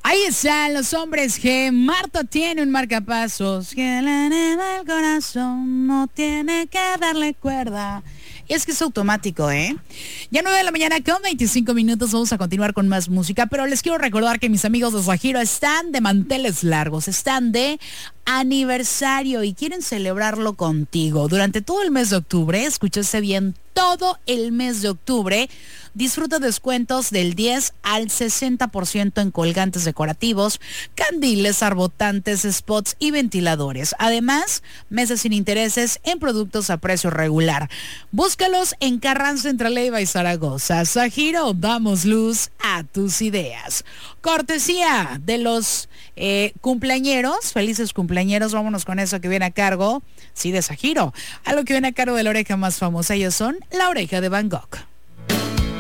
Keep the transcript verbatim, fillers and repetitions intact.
Ahí están los hombres G. Marta tiene un marcapasos que le eleva el corazón, no tiene que darle cuerda. Y es que es automático, ¿eh? Ya nueve de la mañana con veinticinco minutos, vamos a continuar con más música, pero les quiero recordar que mis amigos de Sajiro están de manteles largos, están de aniversario y quieren celebrarlo contigo. Durante todo el mes de octubre, escúchese bien, todo el mes de octubre, disfruta descuentos del diez al sesenta por ciento en colgantes decorativos, candiles, arbotantes, spots y ventiladores. Además, meses sin intereses en productos a precio regular. Búscalos en Carranza, entre Leiva y Zaragoza. Sajiro, damos luz a tus ideas. Cortesía de los eh, cumpleañeros, felices cumpleañeros, vámonos con eso que viene a cargo, sí, de Sajiro. Algo que viene a cargo de la oreja más famosa, ellos son La Oreja de Van Gogh.